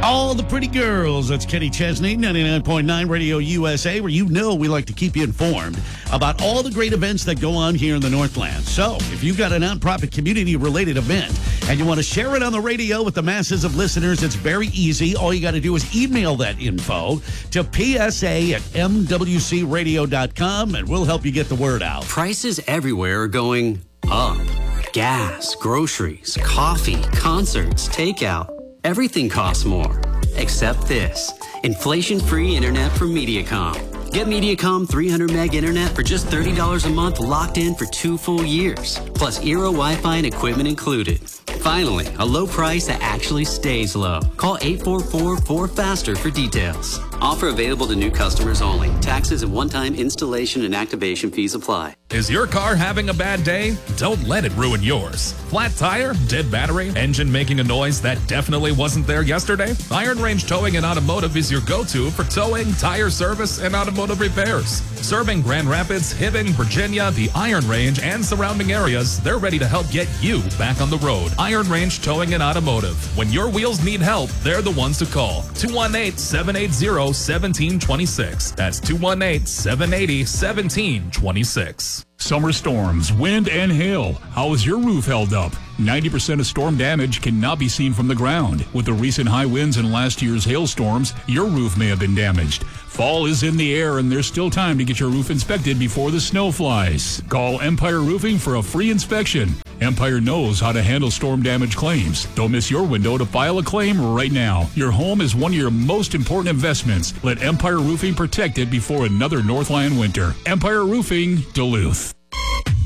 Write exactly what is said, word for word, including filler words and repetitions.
All the pretty girls. That's Kenny Chesney, ninety-nine point nine Radio U S A, where you know we like to keep you informed about all the great events that go on here in the Northland. So if you've got a nonprofit community-related event and you want to share it on the radio with the masses of listeners, it's very easy. All you got to do is email that info to P S A at M W C radio dot com, and we'll help you get the word out. Prices everywhere are going up. Gas, groceries, coffee, concerts, takeout. Everything costs more, except this. Inflation-free internet from Mediacom. Get Mediacom three hundred meg internet for just thirty dollars a month, locked in for two full years, plus Eero Wi-Fi and equipment included. Finally, a low price that actually stays low. Call eight four four, four faster for details. Offer available to new customers only. Taxes and one-time installation and activation fees apply. Is your car having a bad day? Don't let it ruin yours. Flat tire, dead battery, engine making a noise that definitely wasn't there yesterday? Iron Range Towing and Automotive is your go-to for towing, tire service, and automotive repairs. Serving Grand Rapids, Hibbing, Virginia, the Iron Range, and surrounding areas, they're ready to help get you back on the road. Iron Range Towing and Automotive. When your wheels need help, they're the ones to call. two one eight, seven eight zero, one seven two six. That's two one eight, seven eight zero, one seven two six. Summer storms, wind, and hail. How is your roof held up? ninety percent of storm damage cannot be seen from the ground. With the recent high winds and last year's hailstorms, your roof may have been damaged. Fall is in the air, and there's still time to get your roof inspected before the snow flies. Call Empire Roofing for a free inspection. Empire knows how to handle storm damage claims. Don't miss your window to file a claim right now. Your home is one of your most important investments. Let Empire Roofing protect it before another Northland winter. Empire Roofing, Duluth.